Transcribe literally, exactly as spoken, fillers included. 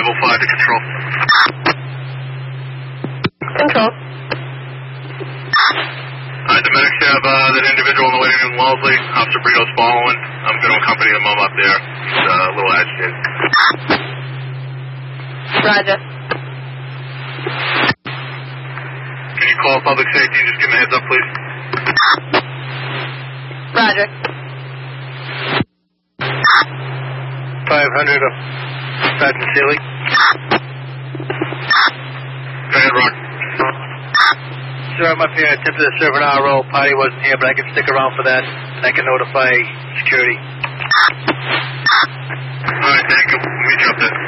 oh five to control. Control. Alright, the medics have uh, that individual in the waiting room in Wellesley. Officer Brito's following. I'm going to accompany him up there. He's uh, a little agitated. Roger. Can you call public safety and just give me a heads up, please? Roger. five hundred of Sergeant Seeley. Go ahead, Ron. Sir, I'm up here. I attempted to serve an R O. Party wasn't here, but I can stick around for that, and I can notify security. All right, thank you. We'll meet you up there.